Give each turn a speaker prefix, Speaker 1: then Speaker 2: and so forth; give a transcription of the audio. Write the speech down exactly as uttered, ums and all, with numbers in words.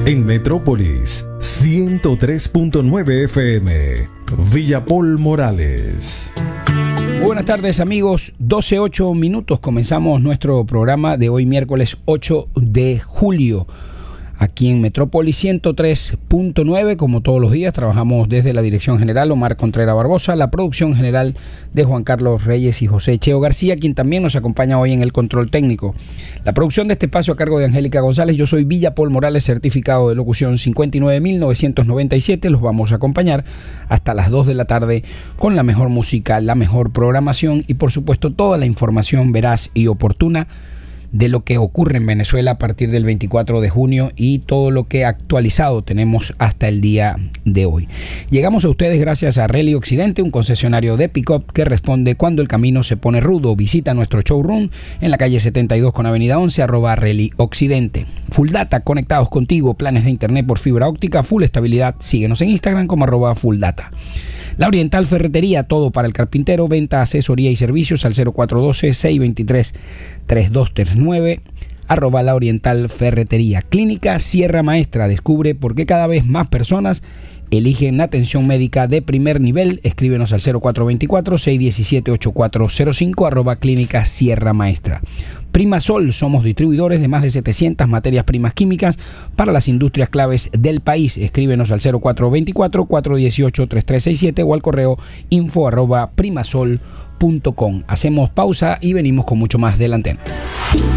Speaker 1: En Metrópolis, ciento tres punto nueve F M, Villa Paul Morales.
Speaker 2: Buenas tardes, amigos. doce ocho minutos. Comenzamos nuestro programa de hoy, miércoles ocho de julio. Aquí en Metrópolis ciento tres punto nueve, como todos los días, trabajamos desde la dirección general Omar Contreras Barbosa, la producción general de Juan Carlos Reyes y José Cheo García, quien también nos acompaña hoy en el control técnico. La producción de este espacio a cargo de Angélica González. Yo soy Villa Paul Morales, certificado de locución cincuenta y nueve mil novecientos noventa y siete. Los vamos a acompañar hasta las dos de la tarde con la mejor música, la mejor programación y, por supuesto, toda la información veraz y oportuna de lo que ocurre en Venezuela a partir del veinticuatro de junio y todo lo que actualizado tenemos hasta el día de hoy. Llegamos a ustedes gracias a Rally Occidente, un concesionario de pick-up que responde cuando el camino se pone rudo. Visita nuestro showroom en la calle setenta y dos con avenida once, arroba Rally Occidente. Full Data, conectados contigo, planes de internet por fibra óptica, full estabilidad. Síguenos en Instagram como arroba Full Data. La Oriental Ferretería, todo para el carpintero, venta, asesoría y servicios al cero cuatro uno dos, seis dos tres, tres dos tres nueve, arroba La Oriental Ferretería. Clínica Sierra Maestra, descubre por qué cada vez más personas eligen atención médica de primer nivel. Escríbenos al cero cuatro dos cuatro, seis uno siete, ocho cuatro cero cinco, arroba Clínica Sierra Maestra. Primasol, somos distribuidores de más de setecientas materias primas químicas para las industrias claves del país. Escríbenos al cero cuatro dos cuatro, cuatro uno ocho, tres tres seis siete o al correo info arroba primasol punto com. Hacemos pausa y venimos con mucho más de la antena.